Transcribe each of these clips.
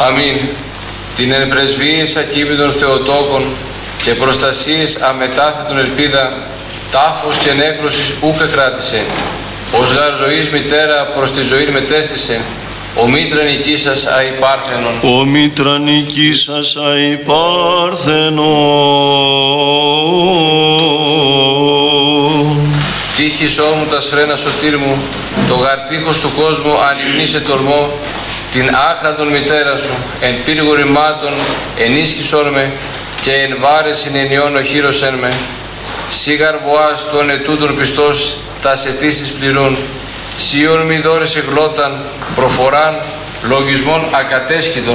Αμήν. Την εν πρεσβείες ακίμητων Θεοτόκων και προστασίες αμετάθετον ελπίδα, τάφος και νέκρωσης ούκ εκράτησε. Ως γαρ ζωής μητέρα προς τη ζωή μετέστησε, ο μήτρα νικήσας αϊπάρθενον. Ο μήτρα νικήσας αϊπάρθενον. Τύχης όμου τα σφρένα σωτήρ μου, το γαρτίχος του κόσμου ανυμνήσε τολμό, την άχραντον μητέρα σου, εν πύργο ρημάτων ενίσχυσόν με και εν βάρες συνενιών οχύρωσεν με. Σίγαρ βοάς των ετούτων πιστός τας αιτήσεις πληρούν, σίων μη δώρεσαι γλώταν, προφοράν, λογισμών ακατέσχυτων.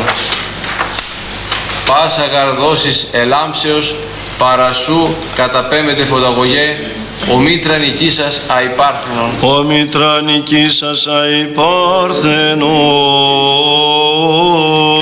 Πάσα γαρδώσεις ελάμψεως, παρασού καταπέμετε φωταγωγέ, ο μήτρα νικήσας αϊπάρθενον. Ο μήτρα νικήσας αϊπάρθενον.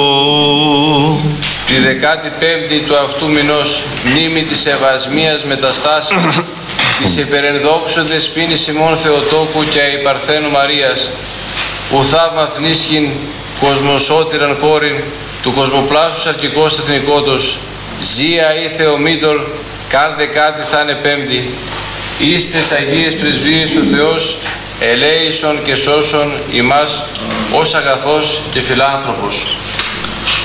Τη 15η του αυτού μηνός, μνήμη της Ευασμίας μεταστάσεως, της υπερενδόξοντες πίνης ημών Θεοτόκου και αϊπαρθένου Μαρίας, ου θαύμαθ νίσχυν κοσμοσώτηραν κόρην, του κοσμοπλάσους αρχικός εθνικότος, ζία ή Θεομήτωρ, καν δεκάτη θα είναι πέμπτη. Είστες Αγίες Πρεσβείες ο Θεός, ελέησον και σώσον ημάς ως αγαθός και φιλάνθρωπος.